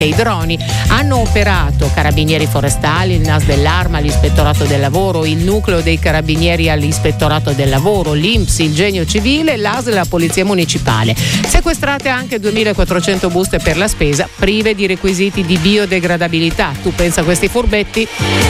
e i droni. Hanno operato carabinieri forestali, il NAS dell'Arma, l'Ispettorato del Lavoro, il nucleo dei carabinieri all'Ispettorato del Lavoro, l'INPS, il Genio Civile, l'ASL e la Polizia Municipale. Sequestrate anche 2400 buste per la spesa prive di requisiti di biodegradabilità. Tu pensa a questi furbetti?